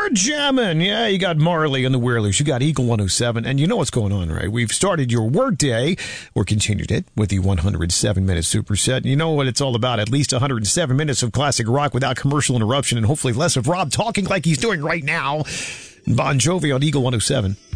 we're jamming. Yeah, you got Marley and the Whirlers. You got Eagle 107. And you know what's going on, right? We've started your workday, or continued it, with the 107-minute superset. You know what it's all about. At least 107 minutes of classic rock without commercial interruption, and hopefully less of Rob talking like he's doing right now. Bon Jovi on Eagle 107.